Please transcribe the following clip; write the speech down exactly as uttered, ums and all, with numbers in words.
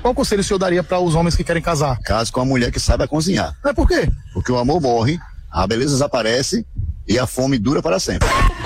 Qual conselho o senhor daria para os homens que querem casar? Case com uma mulher que saiba cozinhar. É por quê? Porque o amor morre, a beleza desaparece e a fome dura para sempre.